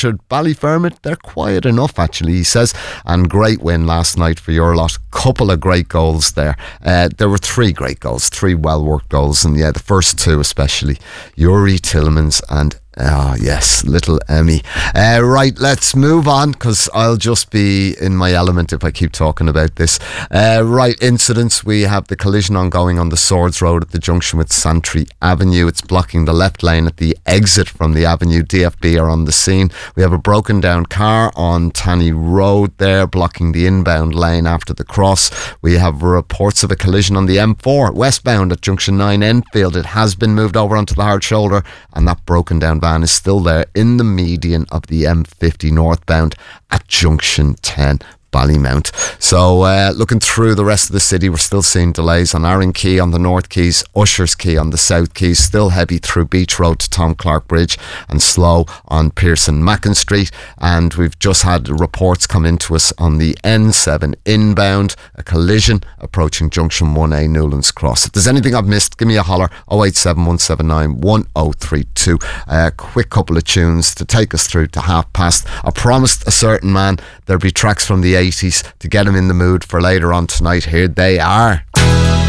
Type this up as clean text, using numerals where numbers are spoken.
Richard. Ballyfermot, they're quiet enough actually, he says, and great win last night for your lot. Couple of great goals there. There were 3 great goals, 3 well worked goals, and the first 2 especially, Yuri Tillmans and yes, little Emmy. Right, let's move on, because I'll just be in my element if I keep talking about this. Right, incidents. We have the collision ongoing on the Swords Road at the junction with Santry Avenue. It's blocking the left lane at the exit from the avenue. DFB are on the scene. We have a broken down car on Tanny Road there, blocking the inbound lane after the cross. We have reports of a collision on the M4 westbound at junction 9 Enfield. It has been moved over onto the hard shoulder, and that broken down van is still there in the median of the M50 northbound at junction 10 Ballymount. So looking through the rest of the city, we're still seeing delays on Arran Quay on the North Quays, Ushers Quay on the South Quays, still heavy through Beach Road to Tom Clark Bridge, and slow on Pearson Mackin Street. And we've just had reports come into us on the N7 inbound, a collision approaching junction 1A Newlands Cross. If there's anything I've missed, give me a holler, 087 179 1032. A quick couple of tunes to take us through to past. I promised a certain man there'd be tracks from the 80s to get him in the mood for later on tonight. Here they are.